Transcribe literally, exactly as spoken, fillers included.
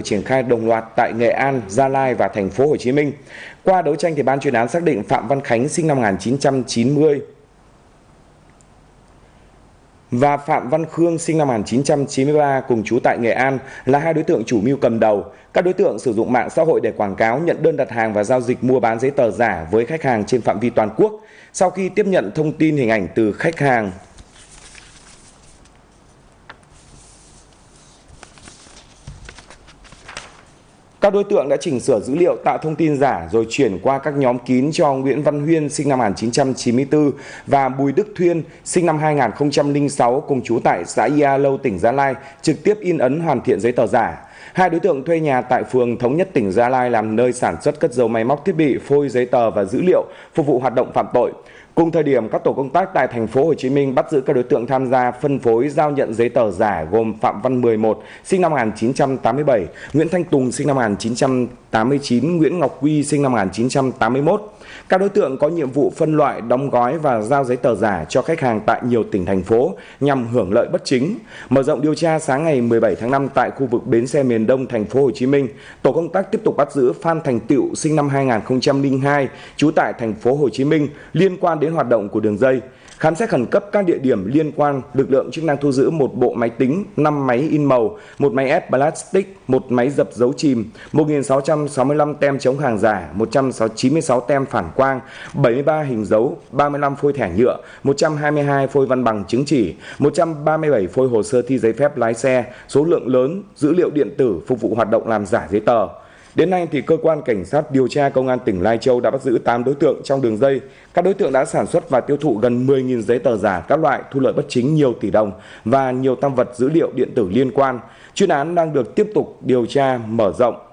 triển khai đồng loạt tại Nghệ An, Gia Lai và thành phố Hồ Chí Minh. Qua đấu tranh thì ban chuyên án xác định Phạm Văn Khánh sinh năm một nghìn chín trăm chín mươi và Phạm Văn Khương sinh năm một nghìn chín trăm chín mươi ba cùng trú tại Nghệ An là hai đối tượng chủ mưu cầm đầu. Các đối tượng sử dụng mạng xã hội để quảng cáo, nhận đơn đặt hàng và giao dịch mua bán giấy tờ giả với khách hàng trên phạm vi toàn quốc. Sau khi tiếp nhận thông tin hình ảnh từ khách hàng, các đối tượng đã chỉnh sửa dữ liệu, tạo thông tin giả rồi chuyển qua các nhóm kín cho Nguyễn Văn Huyên sinh năm một nghìn chín trăm chín mươi tư và Bùi Đức Thuyên sinh năm hai nghìn không trăm lẻ sáu cùng trú tại xã Ia Lâu, tỉnh Gia Lai trực tiếp in ấn hoàn thiện giấy tờ giả. Hai đối tượng thuê nhà tại phường Thống Nhất, tỉnh Gia Lai làm nơi sản xuất, cất giấu máy móc, thiết bị, phôi giấy tờ và dữ liệu phục vụ hoạt động phạm tội. Cùng thời điểm, các tổ công tác tại thành phố Hồ Chí Minh bắt giữ các đối tượng tham gia phân phối giao nhận giấy tờ giả gồm Phạm Văn mười một sinh năm một nghìn chín trăm tám mươi bảy, Nguyễn Thanh Tùng sinh năm một nghìn chín trăm tám mươi chín, Nguyễn Ngọc Quy sinh năm một nghìn chín trăm tám mươi mốt. Các đối tượng có nhiệm vụ phân loại, đóng gói và giao giấy tờ giả cho khách hàng tại nhiều tỉnh thành phố nhằm hưởng lợi bất chính. Mở rộng điều tra, sáng ngày mười bảy tháng năm tại khu vực bến xe miền Đông thành phố Hồ Chí Minh, tổ công tác tiếp tục bắt giữ Phan Thành Tựu sinh năm hai nghìn không trăm lẻ hai, trú tại thành phố Hồ Chí Minh liên quan đến hoạt động của đường dây. Khám xét khẩn cấp các địa điểm liên quan, lực lượng chức năng thu giữ một bộ máy tính, năm máy in màu, một máy ép plastic, một máy dập dấu chìm, một nghìn sáu trăm sáu mươi lăm tem chống hàng giả, một trăm chín mươi sáu tem phản quang, bảy mươi ba hình dấu, ba mươi lăm phôi thẻ nhựa, một trăm hai mươi hai phôi văn bằng chứng chỉ, một trăm ba mươi bảy phôi hồ sơ thi giấy phép lái xe, số lượng lớn dữ liệu điện tử phục vụ hoạt động làm giả giấy tờ. Đến nay thì cơ quan cảnh sát điều tra công an tỉnh Lai Châu đã bắt giữ tám đối tượng trong đường dây. Các đối tượng đã sản xuất và tiêu thụ gần mười nghìn giấy tờ giả các loại, thu lợi bất chính nhiều tỷ đồng và nhiều tang vật dữ liệu điện tử liên quan. Chuyên án đang được tiếp tục điều tra mở rộng.